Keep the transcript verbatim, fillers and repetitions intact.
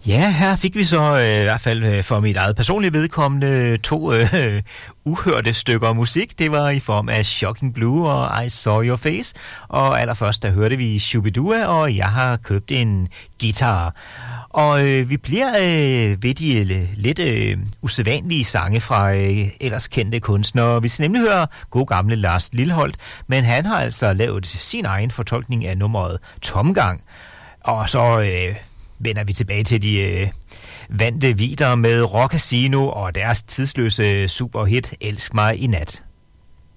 Ja, her fik vi så øh, i hvert fald øh, for mit eget personlige vedkommende to øh, uhørte stykker musik. Det var i form af Shocking Blue og I Saw Your Face. Og allerførst der hørte vi Shubidua, og jeg har købt en guitar. Og øh, vi bliver øh, ved de lidt øh, usædvanlige sange fra øh, ellers kendte kunstnere. Vi skal nemlig høre god gamle Lars Lilholt, men han har altså lavet sin egen fortolkning af nummeret Tomgang. Og så øh, vender vi tilbage til de øh, vante videre med Rock Casino og deres tidsløse superhit Elsk mig i nat.